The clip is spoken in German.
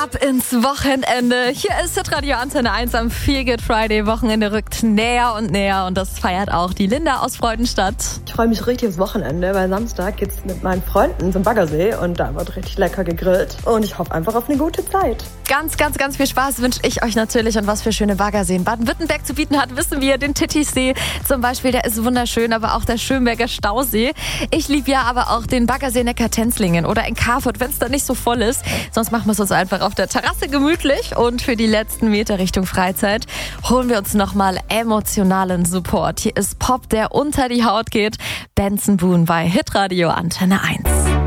Ab ins Wochenende. Hier ist Hitradio Antenne 1 am Feel Good Friday. Wochenende rückt näher und das feiert auch die Linda aus Freudenstadt. Ich freue mich richtig aufs Wochenende, weil Samstag geht's mit meinen Freunden zum Baggersee und da wird richtig lecker gegrillt. Und ich hoffe einfach auf eine gute Zeit. Ganz viel Spaß wünsche ich euch natürlich und was für schöne Baggerseen Baden-Württemberg zu bieten hat, wissen wir. Den Titisee zum Beispiel, der ist wunderschön, aber auch der Schönberger Stausee. Ich liebe ja aber auch den Baggersee Neckar-Tenzlingen oder in Carfurt, wenn es da nicht so voll ist. Sonst machen wir es uns einfach auf der Terrasse gemütlich und für die letzten Meter Richtung Freizeit holen wir uns nochmal emotionalen Support. Hier ist Pop, der unter die Haut geht. Benson Boone bei Hitradio Antenne 1.